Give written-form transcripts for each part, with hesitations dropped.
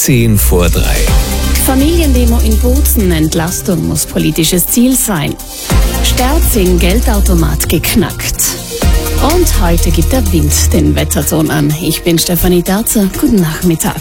10:10. Familiendemo in Bozen, Entlastung muss politisches Ziel sein. Sterzing, Geldautomat geknackt. Und heute gibt der Wind den Wetterton an. Ich bin Stefanie Derzer, guten Nachmittag.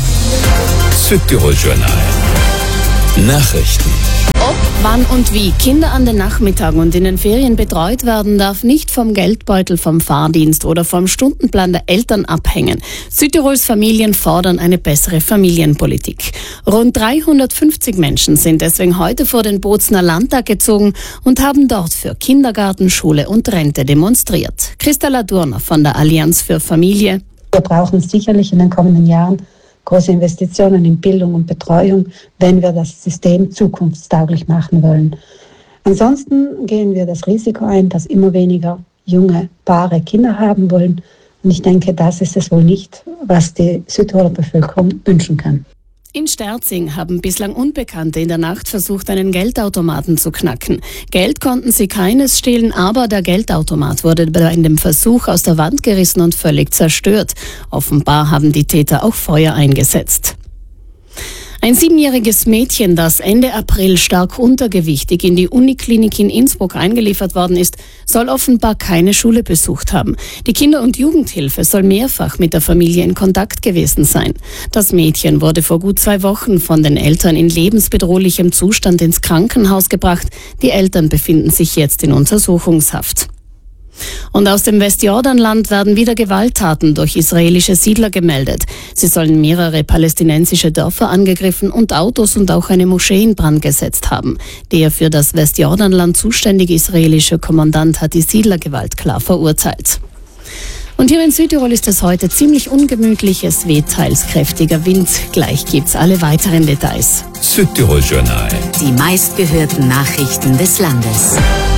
Südtirol Journal. Nachrichten. Ob, wann und wie Kinder an den Nachmittagen und in den Ferien betreut werden, darf nicht vom Geldbeutel, vom Fahrdienst oder vom Stundenplan der Eltern abhängen. Südtirols Familien fordern eine bessere Familienpolitik. Rund 350 Menschen sind deswegen heute vor den Bozener Landtag gezogen und haben dort für Kindergarten, Schule und Rente demonstriert. Christa Ladurner von der Allianz für Familie. Wir brauchen sicherlich in den kommenden Jahren große Investitionen in Bildung und Betreuung, wenn wir das System zukunftstauglich machen wollen. Ansonsten gehen wir das Risiko ein, dass immer weniger junge Paare Kinder haben wollen. Und ich denke, das ist es wohl nicht, was die Südtiroler Bevölkerung wünschen kann. In Sterzing haben bislang Unbekannte in der Nacht versucht, einen Geldautomaten zu knacken. Geld konnten sie keines stehlen, aber der Geldautomat wurde bei dem Versuch aus der Wand gerissen und völlig zerstört. Offenbar haben die Täter auch Feuer eingesetzt. Ein 7-jähriges Mädchen, das Ende April stark untergewichtig in die Uniklinik in Innsbruck eingeliefert worden ist, soll offenbar keine Schule besucht haben. Die Kinder- und Jugendhilfe soll mehrfach mit der Familie in Kontakt gewesen sein. Das Mädchen wurde vor gut 2 Wochen von den Eltern in lebensbedrohlichem Zustand ins Krankenhaus gebracht. Die Eltern befinden sich jetzt in Untersuchungshaft. Und aus dem Westjordanland werden wieder Gewalttaten durch israelische Siedler gemeldet. Sie sollen mehrere palästinensische Dörfer angegriffen und Autos und auch eine Moschee in Brand gesetzt haben. Der für das Westjordanland zuständige israelische Kommandant hat die Siedlergewalt klar verurteilt. Und hier in Südtirol ist es heute ziemlich ungemütlich, es weht teils kräftiger Wind. Gleich gibt's alle weiteren Details. Südtirol Journal. Die meistgehörten Nachrichten des Landes.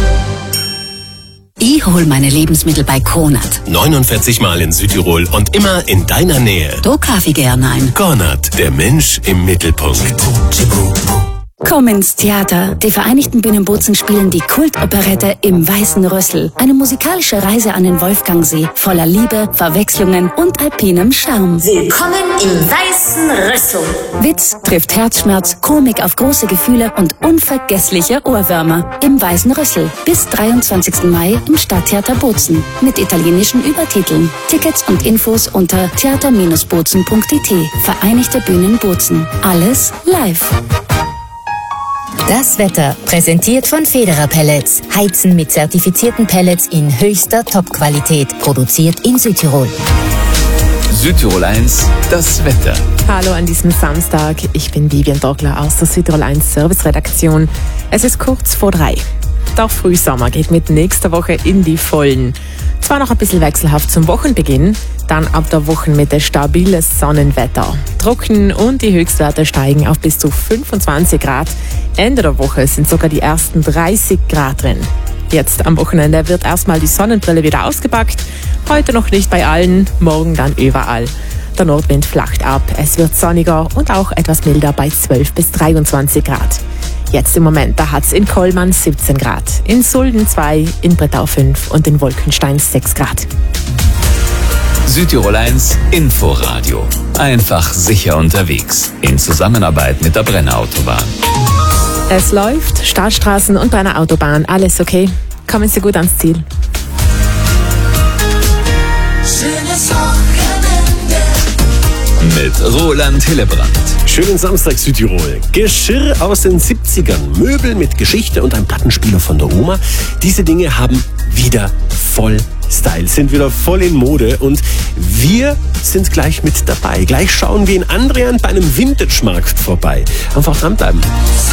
Ich hol meine Lebensmittel bei Konrad. 49 Mal in Südtirol und immer in deiner Nähe. Da kauf ich gern ein. Konrad, der Mensch im Mittelpunkt. Komm ins Theater. Die Vereinigten Bühnen Bozen spielen die Kultoperette Im Weißen Rössel. Eine musikalische Reise an den Wolfgangsee, voller Liebe, Verwechslungen und alpinem Charme. Willkommen im Weißen Rössel. Witz trifft Herzschmerz, Komik auf große Gefühle und unvergessliche Ohrwürmer. Im Weißen Rössel. Bis 23. Mai im Stadttheater Bozen. Mit italienischen Übertiteln. Tickets und Infos unter theater-bozen.it. Vereinigte Bühnen Bozen. Alles live. Das Wetter, präsentiert von Federer Pellets. Heizen mit zertifizierten Pellets in höchster Top-Qualität. Produziert in Südtirol. Südtirol 1, das Wetter. Hallo an diesem Samstag, ich bin Vivian Dogler aus der Südtirol 1 Serviceredaktion. Es ist kurz vor 3. Der Frühsommer geht mit nächster Woche in die Vollen. Zwar noch ein bisschen wechselhaft zum Wochenbeginn, dann ab der Wochenmitte stabiles Sonnenwetter. Trocken und die Höchstwerte steigen auf bis zu 25 Grad. Ende der Woche sind sogar die ersten 30 Grad drin. Jetzt am Wochenende wird erstmal die Sonnenbrille wieder ausgepackt. Heute noch nicht bei allen, morgen dann überall. Der Nordwind flacht ab, es wird sonniger und auch etwas milder bei 12 bis 23 Grad. Jetzt im Moment, da hat's in Kollmann 17 Grad, in Sulden 2, in Brettau 5 und in Wolkenstein 6 Grad. Südtirol 1 Inforadio. Einfach sicher unterwegs. In Zusammenarbeit mit der Brenner Autobahn. Es läuft, Stadtstraßen und Brenner Autobahn, alles okay. Kommen Sie gut ans Ziel. Schönes Wochenende. Mit Roland Hillebrand. Schönen Samstag Südtirol. Geschirr aus den 70ern, Möbel mit Geschichte und ein Plattenspieler von der Oma. Diese Dinge haben wieder voll Style, sind wieder voll in Mode und wir sind gleich mit dabei. Gleich schauen wir in Andrian bei einem Vintage-Markt vorbei. Einfach dranbleiben.